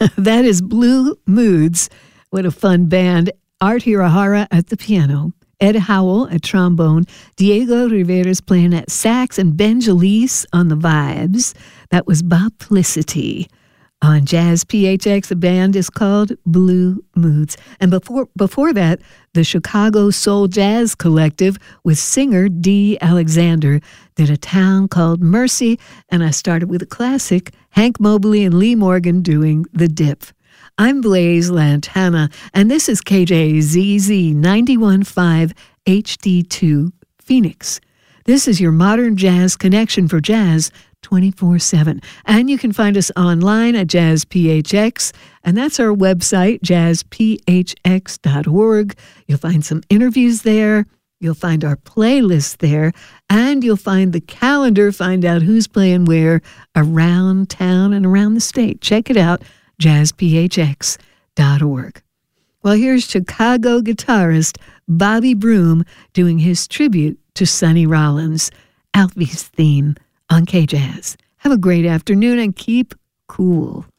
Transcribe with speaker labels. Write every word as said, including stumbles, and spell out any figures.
Speaker 1: That is Blue Moods. What a fun band. Art Hirahara at the piano, Ed Howell at trombone, Diego Rivera's playing at sax, and Ben Jalise on the vibes. That was Boplicity. On Jazz P H X, the band is called Blue Moods. And before before that, the Chicago Soul Jazz Collective with singer Dee Alexander did A Town Called Mercy, and I started with a classic, Hank Mobley and Lee Morgan doing The Dip. I'm Blaise Lantana, and this is K J Z Z ninety-one point five H D two Phoenix. This is your modern jazz connection for jazz twenty-four seven. And you can find us online at Jazz P H X, and that's our website, jazz p h x dot org. You'll find some interviews there. You'll find our playlist there, and you'll find the calendar, find out who's playing where around town and around the state. Check it out, jazz p h x dot org. Well, here's Chicago guitarist Bobby Broom doing his tribute to Sonny Rollins, Alfie's theme on K-Jazz. Have a great afternoon and keep cool.